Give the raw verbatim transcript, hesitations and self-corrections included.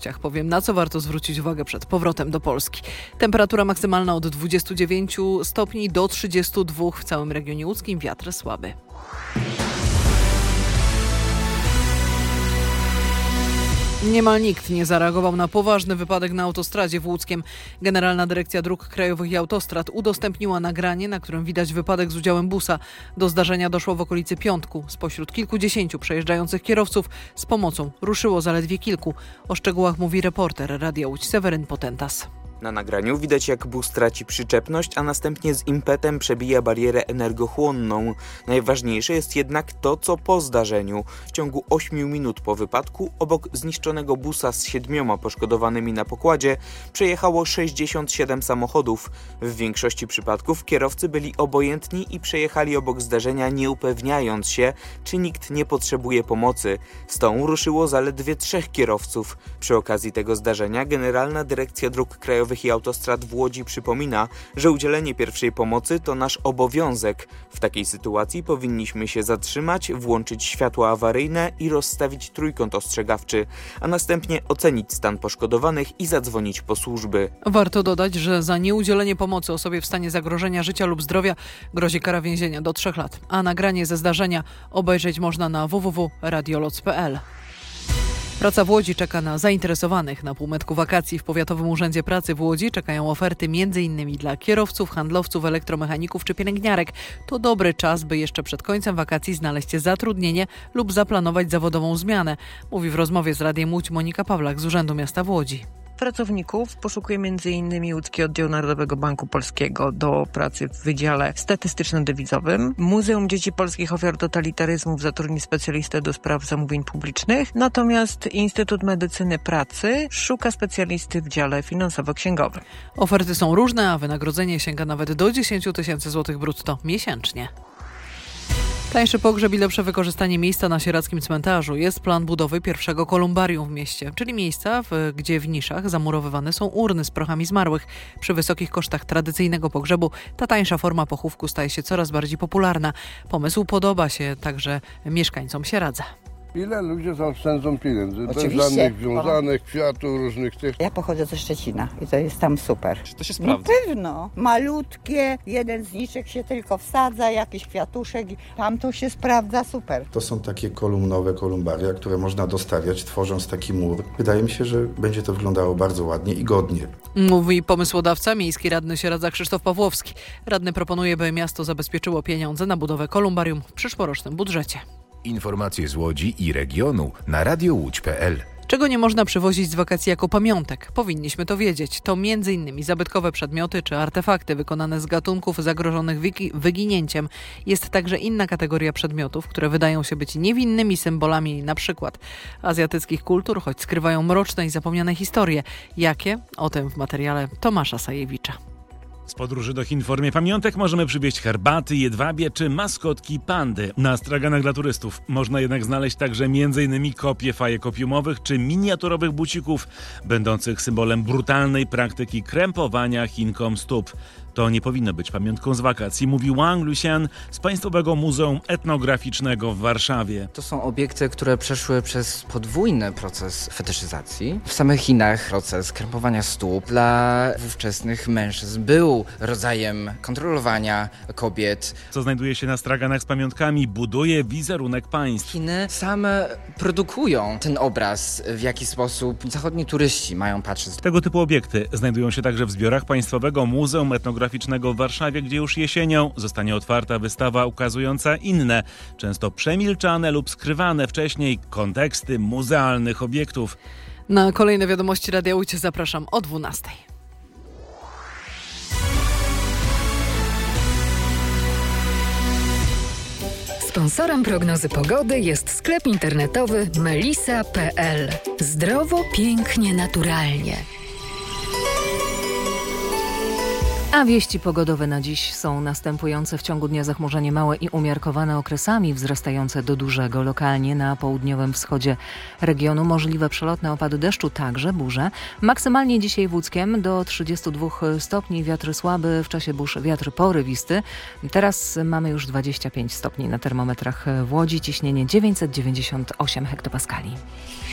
Powiem, na co warto zwrócić uwagę przed powrotem do Polski. Temperatura maksymalna od dwudziestu dziewięciu stopni do trzydziestu dwóch w całym regionie łódzkim. Wiatr słaby. Niemal nikt nie zareagował na poważny wypadek na autostradzie w Łódzkiem. Generalna Dyrekcja Dróg Krajowych i Autostrad udostępniła nagranie, na którym widać wypadek z udziałem busa. Do zdarzenia doszło w okolicy piątku. Spośród kilkudziesięciu przejeżdżających kierowców z pomocą ruszyło zaledwie kilku. O szczegółach mówi reporter Radia Łódź Seweryn Potentas. Na nagraniu widać, jak bus traci przyczepność, a następnie z impetem przebija barierę energochłonną. Najważniejsze jest jednak to, co po zdarzeniu. W ciągu ośmiu minut po wypadku obok zniszczonego busa z siedmioma poszkodowanymi na pokładzie przejechało sześćdziesiąt siedem samochodów. W większości przypadków kierowcy byli obojętni i przejechali obok zdarzenia, nie upewniając się, czy nikt nie potrzebuje pomocy. Z tą ruszyło zaledwie trzech kierowców. Przy okazji tego zdarzenia Generalna Dyrekcja Dróg Krajowych i Autostrad w Łodzi przypomina, że udzielenie pierwszej pomocy to nasz obowiązek. W takiej sytuacji powinniśmy się zatrzymać, włączyć światła awaryjne i rozstawić trójkąt ostrzegawczy, a następnie ocenić stan poszkodowanych i zadzwonić po służby. Warto dodać, że za nieudzielenie pomocy osobie w stanie zagrożenia życia lub zdrowia grozi kara więzienia do trzech lat, a nagranie ze zdarzenia obejrzeć można na w w w kropka radioloc kropka p l. Praca w Łodzi czeka na zainteresowanych. Na półmetku wakacji w Powiatowym Urzędzie Pracy w Łodzi czekają oferty między innymi dla kierowców, handlowców, elektromechaników czy pielęgniarek. To dobry czas, by jeszcze przed końcem wakacji znaleźć zatrudnienie lub zaplanować zawodową zmianę, mówi w rozmowie z Radiem Łódź Monika Pawlak z Urzędu Miasta w Łodzi. Pracowników poszukuje między innymi Łódzki Oddział Narodowego Banku Polskiego do pracy w Wydziale Statystyczno-Dewizowym. Muzeum Dzieci Polskich Ofiar Totalitaryzmów zatrudni specjalistę do spraw zamówień publicznych. Natomiast Instytut Medycyny Pracy szuka specjalisty w dziale finansowo-księgowym. Oferty są różne, a wynagrodzenie sięga nawet do dziesięć tysięcy złotych brutto miesięcznie. Tańszy pogrzeb i lepsze wykorzystanie miejsca na sieradzkim cmentarzu jest plan budowy pierwszego kolumbarium w mieście, czyli miejsca, w, gdzie w niszach zamurowywane są urny z prochami zmarłych. Przy wysokich kosztach tradycyjnego pogrzebu ta tańsza forma pochówku staje się coraz bardziej popularna. Pomysł podoba się także mieszkańcom Sieradza. Ile ludzie zaoszczędzą pieniędzy? Oczywiście. Bez żadnych wiązanych, kwiatów, różnych tych. Ja pochodzę ze Szczecina i to jest tam super. Czy to się No sprawdza? pewno. Malutkie, jeden zniczek się tylko wsadza, jakiś kwiatuszek i tam to się sprawdza super. To są takie kolumnowe kolumbaria, które można dostawiać, tworząc taki mur. Wydaje mi się, że będzie to wyglądało bardzo ładnie i godnie. Mówi pomysłodawca, miejski radny Sieradza Krzysztof Pawłowski. Radny proponuje, by miasto zabezpieczyło pieniądze na budowę kolumbarium w przyszłorocznym budżecie. Informacje z Łodzi i regionu na radio łódź kropka p l. Czego nie można przywozić z wakacji jako pamiątek? Powinniśmy to wiedzieć. To między innymi zabytkowe przedmioty czy artefakty wykonane z gatunków zagrożonych wygi- wyginięciem. Jest także inna kategoria przedmiotów, które wydają się być niewinnymi symbolami np. azjatyckich kultur, choć skrywają mroczne i zapomniane historie. Jakie? O tym w materiale Tomasza Sajewicza. Z podróży do Chin w formie pamiątek możemy przywieźć herbaty, jedwabie czy maskotki pandy. Na straganach dla turystów można jednak znaleźć także m.in. kopie fajek opiumowych czy miniaturowych bucików, będących symbolem brutalnej praktyki krępowania Chinkom stóp. To nie powinno być pamiątką z wakacji, mówi Wang Luxian z Państwowego Muzeum Etnograficznego w Warszawie. To są obiekty, które przeszły przez podwójny proces fetyszyzacji. W samych Chinach proces krępowania stóp dla ówczesnych mężczyzn był rodzajem kontrolowania kobiet. Co znajduje się na straganach z pamiątkami, buduje wizerunek państw. Chiny same produkują ten obraz, w jaki sposób zachodni turyści mają patrzeć. Tego typu obiekty znajdują się także w zbiorach Państwowego Muzeum Etnograficznego w Warszawie, gdzie już jesienią zostanie otwarta wystawa ukazująca inne, często przemilczane lub skrywane wcześniej konteksty muzealnych obiektów. Na kolejne wiadomości Radia Łódź zapraszam o dwunastej. Sponsorem prognozy pogody jest sklep internetowy melisa kropka p l. Zdrowo, pięknie, naturalnie. A wieści pogodowe na dziś są następujące. W ciągu dnia zachmurzenie małe i umiarkowane okresami, wzrastające do dużego. Lokalnie na południowym wschodzie regionu możliwe przelotne opady deszczu, także burze. Maksymalnie dzisiaj w Łódzkiem do trzydziestu dwóch stopni, wiatr słaby, w czasie burz wiatr porywisty. Teraz mamy już dwadzieścia pięć stopni na termometrach w Łodzi, ciśnienie dziewięćset dziewięćdziesiąt osiem hektopaskali.